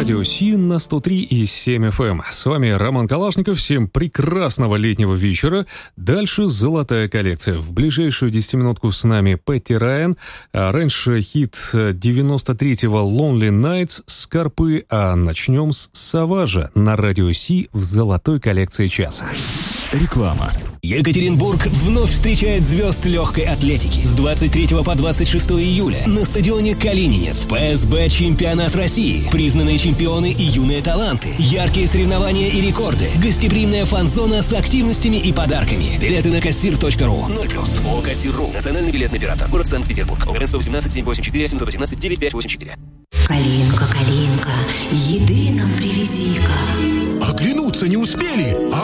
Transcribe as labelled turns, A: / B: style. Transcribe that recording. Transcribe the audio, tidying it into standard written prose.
A: Радио Си на 103,7 FM. С вами Роман Калашников. Всем прекрасного летнего вечера. Дальше золотая коллекция. В ближайшую 10-минутку с нами Пэтти Райан. А раньше хит 93-го Lonely Nights Скорпы. А начнем с Саважа на Радио Си в золотой коллекции часа.
B: Реклама. Екатеринбург вновь встречает звезд легкой атлетики. С 23 по 26 июля на стадионе Калининец ПСБ Чемпионат России. Признанные чемпионы и юные таланты. Яркие соревнования и рекорды. Гостеприимная фан-зона с активностями и подарками. Билеты на кассир.ру. 0+. ООО «Кассир.ру». Национальный билетный оператор. Город Санкт-Петербург. ОГРН 118 784 718 9584.
C: Калинка, Калинка, еды нам привези-ка.
D: Оглянуться не успели, а